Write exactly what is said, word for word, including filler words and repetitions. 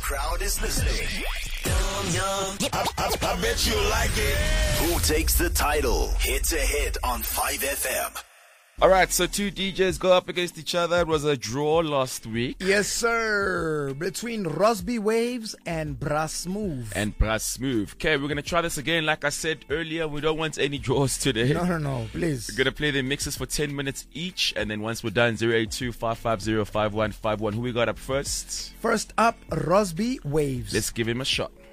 crowd is listening. I, I, I bet you like it. Who takes the title? Hit to hit on five F M. All right, so two D Js go up against each other. It was a draw last week. Yes, sir. Between Rosby Waves and Brass Move. And Brass Smooth. Okay, we're going to try this again. Like I said earlier, we don't want any draws today. No, no, no, please. We're going to play the mixes for ten minutes each. And then once we're done, zero eight two, five five zero, five one five one. Who we got up first? First up, Rosby Waves. Let's give him a shot.